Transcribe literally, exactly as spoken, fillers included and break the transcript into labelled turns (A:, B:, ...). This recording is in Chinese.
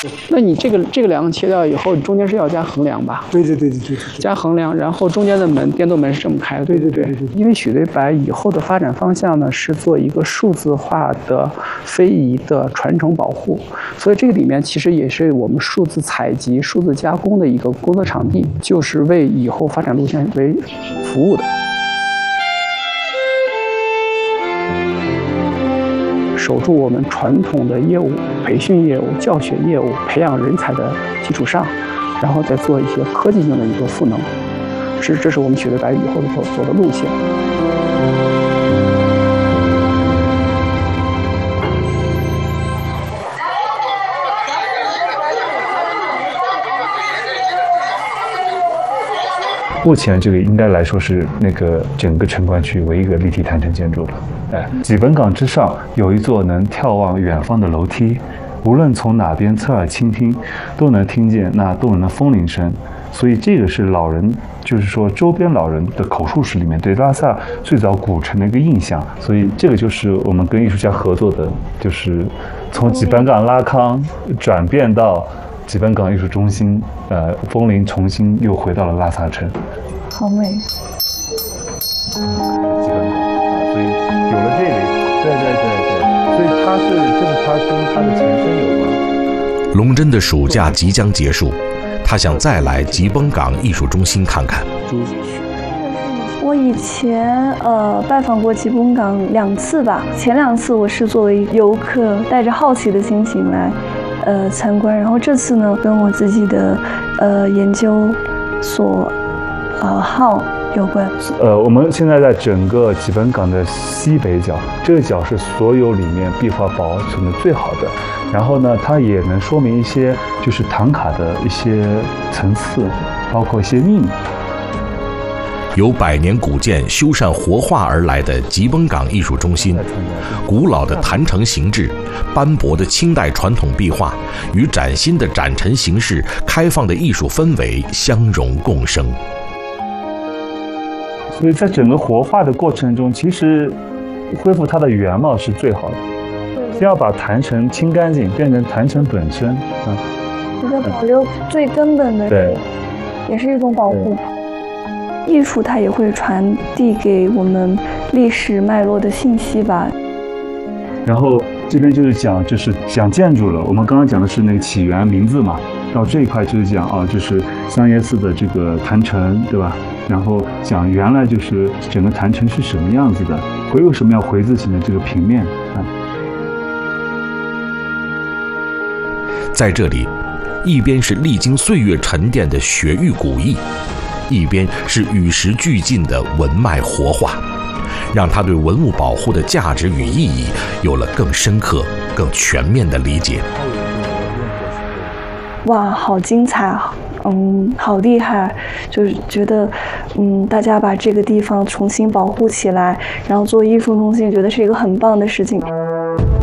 A: 那你这个这个梁切掉以后，中间是要加横梁吧？
B: 对对对对对，
A: 加横梁，然后中间的门电动门是这么开的。
B: 对对对对对。
A: 因为许堆白以后的发展方向呢是做一个数字化的非遗的传承保护，所以这个里面其实也是我们数字采集、数字加工的一个工作场地，就是为以后发展路线为服务的。守住我们传统的业务、培训业务、教学业务、培养人才的基础上，然后再做一些科技性的一个赋能，这这是我们许堆白以后的走走的路线。
C: 目前这个应该来说是那个整个城关区唯一一个立体坛城建筑了。哎，几本岗之上有一座能眺望远方的楼梯，无论从哪边侧耳倾听，都能听见那动人的风铃声。所以这个是老人，就是说周边老人的口述史里面对拉萨最早古城的一个印象。所以这个就是我们跟艺术家合作的，就是从几本岗拉康转变到几本岗艺术中心，呃，风铃重新又回到了拉萨城。
D: 好美。
C: 几本岗，所以有了这里，对对对对，所以它是这个它跟它的前身有关。
E: 龙真的暑假即将结束，他想再来吉崩港艺术中心看看。
D: 我以前呃拜访过吉崩港两次吧，前两次我是作为游客，带着好奇的心情来。呃，参观，然后这次呢，跟我自己的呃研究所呃号有关。
C: 呃，我们现在在整个吉本港的西北角，这个角是所有里面壁画保存的最好的。然后呢，它也能说明一些就是唐卡的一些层次，包括一些密码。
E: 由百年古建修缮活化而来的吉崩港艺术中心，古老的坛城形制、斑驳的清代传统壁画与崭新的展陈形式、开放的艺术氛围相融共生。
C: 所以在整个活化的过程中，其实恢复它的原貌是最好的。先要把坛城清干净，变成坛城本身。嗯，
D: 一个保留最根本的，
C: 对，
D: 也是一种保护。艺术它也会传递给我们历史脉络的信息吧。
C: 然后这边就是讲，就是讲建筑了。我们刚刚讲的是那个起源名字嘛，到这一块就是讲啊，就是香叶寺的这个坛城，对吧？然后讲原来就是整个坛城是什么样子的，回为什么要回字形的这个平面啊。
E: 在这里，一边是历经岁月沉淀的雪域古意，一边是与时俱进的文脉活化，让他对文物保护的价值与意义有了更深刻、更全面的理解。
D: 哇，好精彩，嗯，好厉害！就是觉得，嗯，大家把这个地方重新保护起来，然后做艺术中心，觉得是一个很棒的事情。